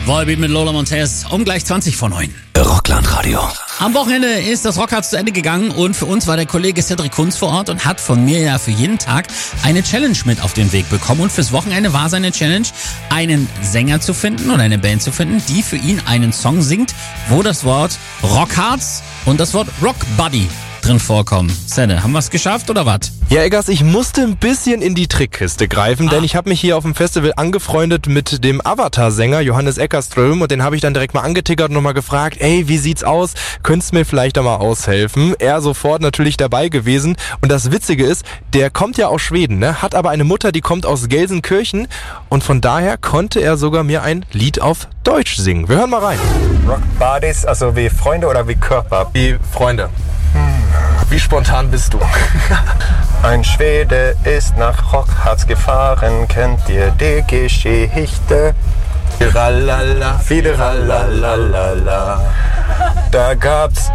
Volbeat mit Lola Montez um gleich 20 vor 9. Rockland-Radio. Am Wochenende ist das Rockharz zu Ende gegangen und für uns war der Kollege Cedric Kunz vor Ort und hat von mir ja für jeden Tag eine Challenge mit auf den Weg bekommen. Und fürs Wochenende war seine Challenge, einen Sänger zu finden oder eine Band zu finden, die für ihn einen Song singt, wo das Wort Rockharz und das Wort Rockbuddy drin vorkommen. Cedric, haben wir es geschafft oder was? Ja, Eggers, ich musste ein bisschen in die Trickkiste greifen, denn ich habe mich hier auf dem Festival angefreundet mit dem Avatar-Sänger Johannes Eckerström und den habe ich dann direkt mal angetickert und nochmal gefragt, ey, wie sieht's aus? Könntest du mir vielleicht da mal aushelfen? Er sofort natürlich dabei gewesen und das Witzige ist, der kommt ja aus Schweden, ne? Hat aber eine Mutter, die kommt aus Gelsenkirchen und von daher konnte er sogar mir ein Lied auf Deutsch singen. Wir hören mal rein. Rock Buddies, also wie Freunde oder wie Körper? Wie Freunde. Wie spontan bist du? Ein Schwede ist nach Rockharz gefahren, kennt ihr die Geschichte? Fideralala, Fideralala. Da gab's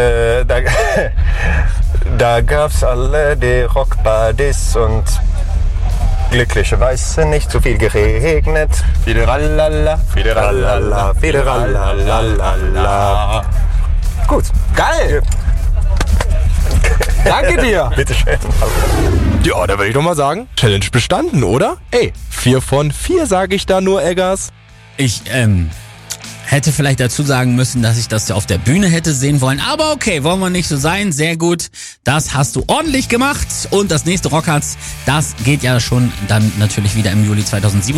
alle die Rockbuddies und glücklicherweise nicht so viel geregnet. Fideralala, Fideralala, Fideralala. Gut. Geil! Danke dir! Bitteschön. Ja, da würde ich doch mal sagen, Challenge bestanden, oder? Ey, 4 von 4 sage ich da nur, Eggers. Ich hätte vielleicht dazu sagen müssen, dass ich das auf der Bühne hätte sehen wollen. Aber okay, wollen wir nicht so sein. Sehr gut. Das hast du ordentlich gemacht. Und das nächste Rockharz, das geht ja schon dann natürlich wieder im Juli 2007.